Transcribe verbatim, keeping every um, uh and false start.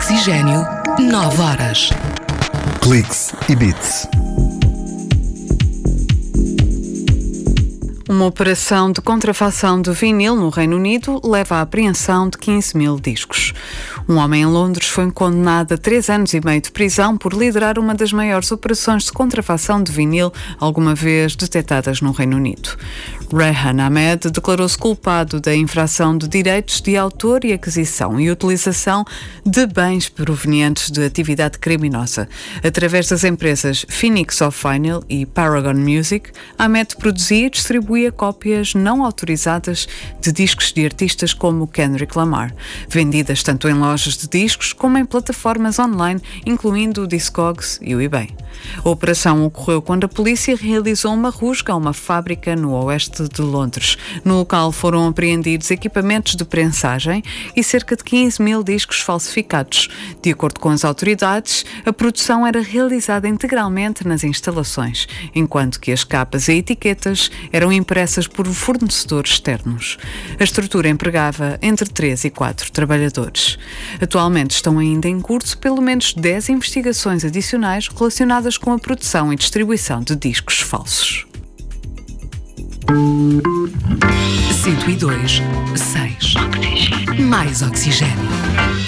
Oxigênio, nove horas. Cliques e Beats. Uma operação de contrafação de vinil no Reino Unido leva à apreensão de quinze mil discos. Um homem em Londres foi condenado a três anos e meio de prisão por liderar uma das maiores operações de contrafação de vinil alguma vez detectadas no Reino Unido. Rehan Ahmed declarou-se culpado da infração de direitos de autor e aquisição e utilização de bens provenientes de atividade criminosa. Através das empresas Phoenix of Vinyl e Paragon Music, Ahmed produzia e distribuía cópias não autorizadas de discos de artistas como Kendrick Lamar, vendidas tanto em lojas de discos como em plataformas online, incluindo o Discogs e o eBay. A operação ocorreu quando a polícia realizou uma rusga a uma fábrica no oeste de Londres. No local foram apreendidos equipamentos de prensagem e cerca de quinze mil discos falsificados. De acordo com as autoridades, a produção era realizada integralmente nas instalações, enquanto que as capas e etiquetas eram impressas por fornecedores externos. A estrutura empregava entre três e quatro trabalhadores. Atualmente estão ainda em curso pelo menos dez investigações adicionais relacionadas com a produção e distribuição de discos falsos. cento e dois, seis. Mais oxigênio.